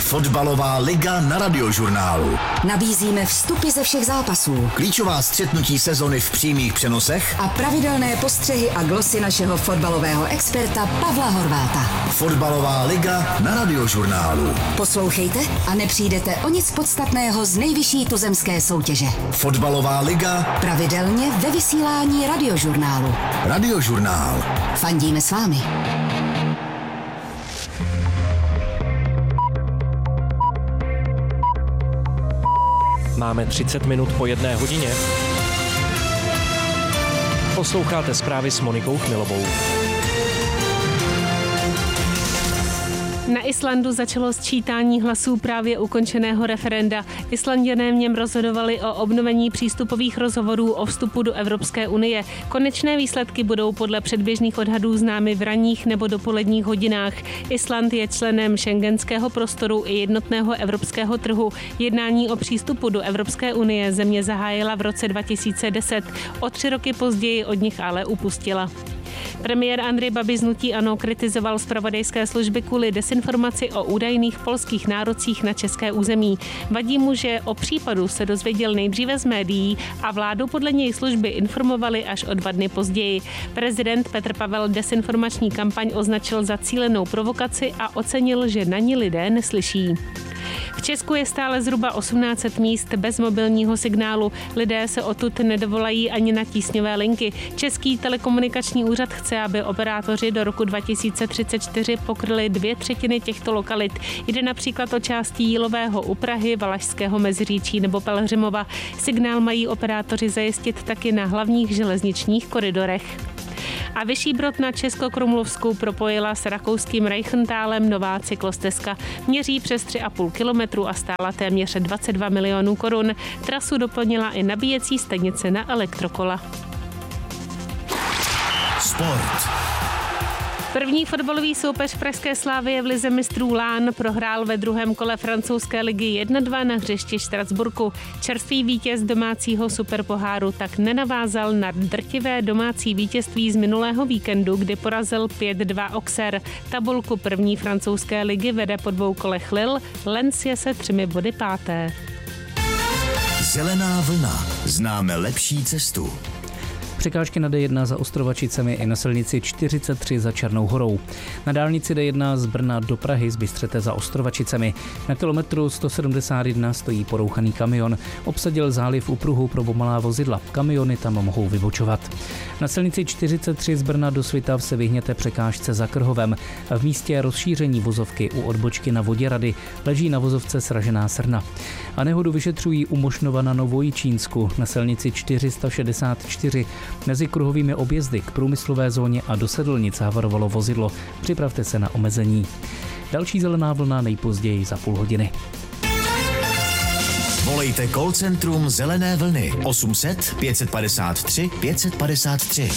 Fotbalová liga na Radiožurnálu. Nabízíme vstupy ze všech zápasů, Klíčová střetnutí sezony v přímých přenosech a pravidelné postřehy a glosy našeho fotbalového experta Pavla Horváta. Fotbalová liga na Radiožurnálu. Poslouchejte a nepřijdete o nic podstatného z nejvyšší tuzemské soutěže. Fotbalová liga pravidelně ve vysílání Radiožurnálu. Radiožurnál. Fandíme s vámi. Máme 30 minut po 1 hodině. Posloucháte zprávy s Monikou Chmilovou. Na Islandu začalo sčítání hlasů právě ukončeného referenda. Islanďané v něm rozhodovali o obnovení přístupových rozhovorů o vstupu do Evropské unie. Konečné výsledky budou podle předběžných odhadů známy v ranních nebo dopoledních hodinách. Island je členem schengenského prostoru i jednotného evropského trhu. Jednání o přístupu do Evropské unie země zahájila v roce 2010. O 3 roky později od nich ale upustila. Premiér Andrej Babiš z hnutí ANO kritizoval zpravodajské služby kvůli desinformaci o údajných polských nárocích na české území. Vadí mu, že o případu se dozvěděl nejdříve z médií a vládu podle něj služby informovali až o 2 dny později. Prezident Petr Pavel desinformační kampaň označil za cílenou provokaci a ocenil, že na ní lidé neslyší. V Česku je stále zhruba 1800 míst bez mobilního signálu. Lidé se odtud nedovolají ani na tísňové linky. Český telekomunikační úřad chce, aby operátoři do roku 2034 pokryli 2/3 těchto lokalit. Jde například o části Jílového u Prahy, Valašského Meziříčí nebo Pelhřimova. Signál mají operátoři zajistit taky na hlavních železničních koridorech. A Vyšší Brod na Českokrumlovsku propojila s rakouským Reichentalem nová cyklostezka. Měří přes 3,5 kilometru a stála téměř 22 milionů korun. Trasu doplnila i nabíjecí stanice na elektrokola. Sport. První fotbalový soupeř pražské Slavie v lize mistrů LAN prohrál ve 2. kole francouzské ligy 1-2 na hřišti Štrasburku. Čerstvý vítěz domácího superpoháru tak nenavázal na drtivé domácí vítězství z minulého víkendu, kdy porazil 5-2 Auxerre. Tabulku první francouzské ligy vede po 2 kolech Lille, Lens je se 3 body 5. Zelená vlna. Známe lepší cestu. Překážky na D1 za Ostrovačicemi i na silnici 43 za Černou Horou. Na dálnici D1 z Brna do Prahy z Bystřete za Ostrovačicemi. Na kilometru 171 stojí porouchaný kamion. Obsadil záliv u pruhu pro pomalá vozidla. Kamiony tam mohou vybočovat. Na silnici 43 z Brna do Svitav se vyhněte překážce za Krhovem. V místě rozšíření vozovky u odbočky na Voděrady leží na vozovce sražená srna. A nehodu vyšetřují u Mošnova na Novojičínsku na silnici 464. Mezi kruhovými objezdy k průmyslové zóně a do Sedlnic havarovalo vozidlo. Připravte se na omezení. Další zelená vlna nejpozději za půl hodiny. Volejte call centrum Zelené vlny 800 553 553.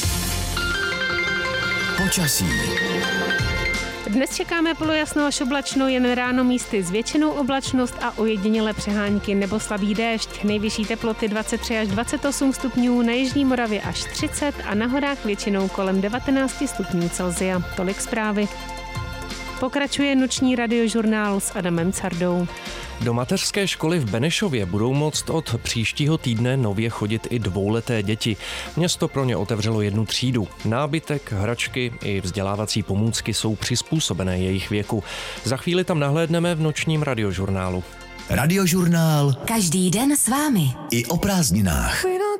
Počasí. Dnes čekáme polojasno až oblačno, jen ráno místy s většinou oblačnost a ojedinělé přehánky nebo slabý déšť. Nejvyšší teploty 23 až 28 stupňů, na jižní Moravě až 30 a na horách většinou kolem 19 stupňů Celsia. Tolik zprávy. Pokračuje noční radiožurnál s Adamem Cardou. Do mateřské školy v Benešově budou moct od příštího týdne nově chodit i 2leté děti. Město pro ně otevřelo 1 třídu. Nábytek, hračky i vzdělávací pomůcky jsou přizpůsobené jejich věku. Za chvíli tam nahlédneme v nočním radiožurnálu. Radiožurnál. Každý den s vámi. I o prázdninách.